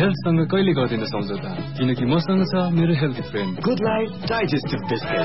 हेल्थसँग कहिले गर्दैन सम्झौता, किनकि मसँग छ मेरो health friend good life digestive biscuit.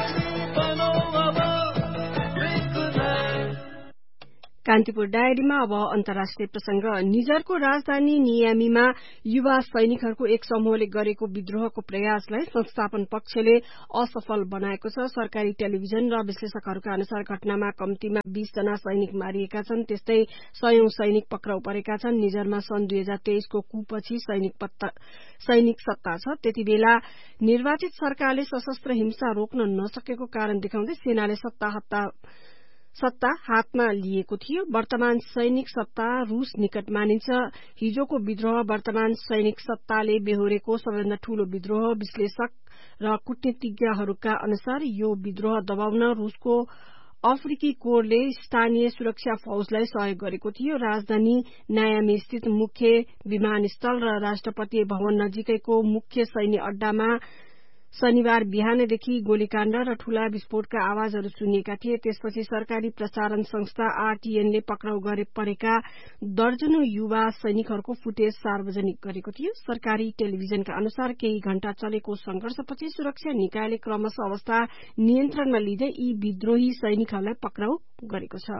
Kantipur डायरीमा अब अन्तर्राष्ट्रिय प्रसंग। निजरको राजधानी नियामीमा युवा सैनिकहरूको एक समूहले गरेको विद्रोहको प्रयासलाई संस्थापन पक्षले असफल बनाएको छ। सरकारी टेलिभिजन र विश्लेषकहरूका अनुसार घटनामा कम्तीमा 20 जना सैनिक मारिएका छन्, त्यस्तै 100 सैनिक पक्राउ परेका छन्। निजरमा सन् 2023 को कुपछि सैनिक सत्ता छ। त्यति बेला निर्वाचित सरकारले सशस्त्र हिंसा रोक्न नसकेको कारण देखाउँदै सेनाले सत्ता हातमा लिएको थियो। वर्तमान सैनिक सत्ता रूस निकट मानिन्छ। हिजोको विद्रोह वर्तमान सैनिक सत्ताले बेहोरेको सबैभन्दा ठूलो विद्रोह। विश्लेषक र कूटनीतिज्ञहरूका अनुसार यो विद्रोह दबाउन रूसको अफ्रिकी कोरले स्थानीय सुरक्षा फौजलाई सहयोग गरेको थियो। राजधानी नायामी स्थित मुख्य विमानस्थल र राष्ट्रपति भवन नजिकैको मुख्य सैन्य अड्डामा शनिबार बिहानदेखि गोलीकाण्ड र ठूला विस्फोटका आवाजहरू सुनिएका थिए। त्यसपछि सरकारी प्रसारण संस्था आरटीएनले पक्राउ परेका दर्जनौं युवा सैनिकहरूको फुटेज सार्वजनिक गरेको थियो। सरकारी टेलिभिजनका अनुसार केही घण्टा चलेको संघर्षपछि सुरक्षा निकायले क्रमशः अवस्था नियन्त्रणमा लिँदै यी विद्रोही सैनिकहरूलाई पक्राउ गरेको छ।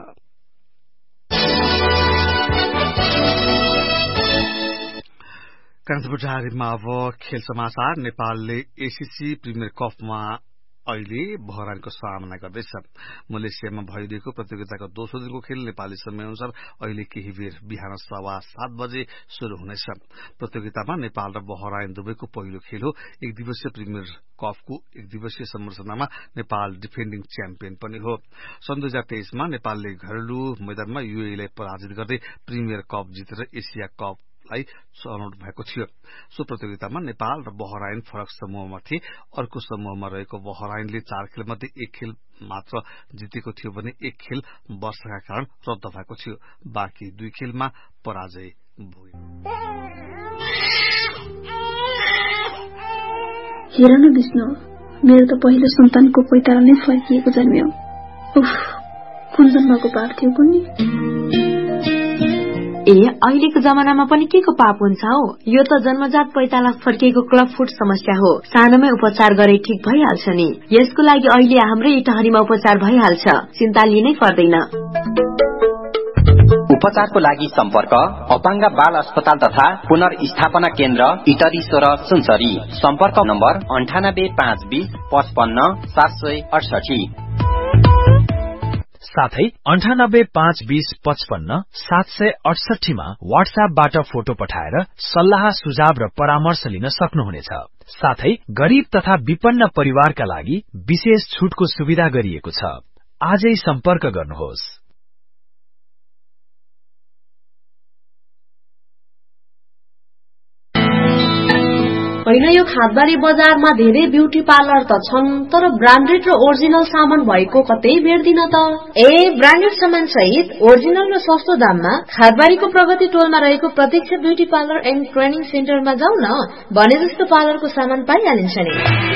कान्तिपुर डायरीमा अब खेल समाचार। नेपालले एसीसी प्रिमियर कपमा अहिले बहरानको सामना गर्दैछ। मलेसियामा भइरहेको प्रतियोगिताको दोस्रो दिनको खेल नेपाली समयअनुसार अहिले केही बेर बिहान 7:15 बजे शुरू हुनेछ। प्रतियोगितामा नेपाल र बहराइन दुवैको पहिलो खेल हो। एक दिवसीय प्रिमियर कपको एक दिवसीय संरचनामा नेपाल डिफेन्डिङ च्याम्पियन पनि हो। सन् 2023 मा नेपालले घरेलु मैदानमा यूएईलाई पराजित गर्दै प्रिमियर कप जितेर एसिया कप छनौट भएको थियो। सो प्रतियोगितामा नेपाल र बहराइन फरक समूहमा थिए। अर्को समूहमा रहेको बहराइनले 4 खेलमध्ये 1 खेल मात्र जितेको थियो भने 1 खेल वर्षाका कारण रद्द भएको थियो। बाँकी 2 खेलमा पराजय भयो। हेर न विष्णु, मेरो त पहिलो सन्तानको पैताला नै फर्किएको जन्म्यो। उफ, कुन जन्मको पाप थियो कुन्नी। अहिलेको जमानामा पनि के को पाप हुन्छ हो? यो त जन्मजात पैताला फर्किएको क्लब फुट समस्या हो। सानोमै उपचार गरे ठीक भइहाल्छ नि। यसको लागि अहिले हाम्रै इटहरीमा उपचार भइहाल्छ, चिन्ता लिनै पर्दैन। उपचारको लागि सम्पर्क अपाङ्ग बाल अस्पताल तथा पुनर्स्थापना केन्द्र इटरी 16 सुनसरी। सम्पर्क नम्बर 98 520 55 768। साथै 98 520 55 768 मा व्हाट्सएपबाट फोटो पठाएर सल्लाह सुझाव र परामर्श लिन सक्नुहुनेछ। साथै गरीब तथा विपन्न परिवारका लागि विशेष छुटको सुविधा गरिएको छ। आजै सम्पर्क गर्नुहोस्। होइन, यो खादबारी बजारमा धेरै ब्युटी पार्लर त छन्, तर ब्रान्डेड र ओरिजिनल सामान भएको कतै भेट्दिन त। ब्रान्डेड सामान सहित ओरिजिनल र सस्तो दाममा खादबारीको प्रगति टोलमा रहेको प्रत्यक्ष ब्युटी पार्लर एन्ड ट्रेनिङ सेन्टरमा जाऊ न, भने जस्तो पार्लरको सामान पाइहालिन्छ नि।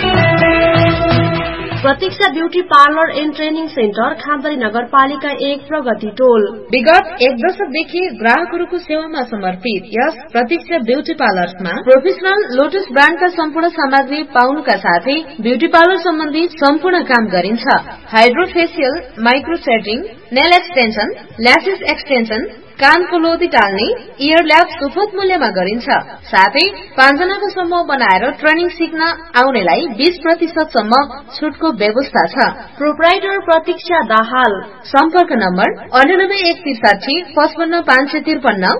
प्रतीक्षा beauty parlour and training centre खादबारी नगरपालिका 1 प्रगति टोल। विगत 1 दशकदेखि ग्राहकहरूको सेवामा समर्पित यस प्रतीक्षा ब्यूटी पार्लरमा प्रोफेसनल लोटस ब्रान्डका सम्पूर्ण सामग्री पाउनुका साथै ब्यूटी पार्लर सम्बन्धी सम्पूर्ण काम गरिन्छ। Hydrofacial, micro threading, nail extension, lashes extension, कानको लोदी टाल्ने, इयर ल्याब सुपथ मूल्यमा गरिन्छ। साथै 5 जनाको समूह बनाएर ट्रेनिङ सिक्न आउनेलाई 20% सम्म छुटको व्यवस्था छ। प्रोप्राइटर प्रतीक्षा दाहाल। सम्पर्क नम्बर 98 163 55 553।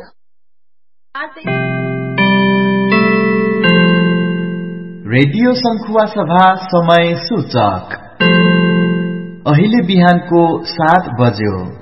रेडियो संखुवा सभा समय सूचक अहिले बिहानको 7 बज्यो।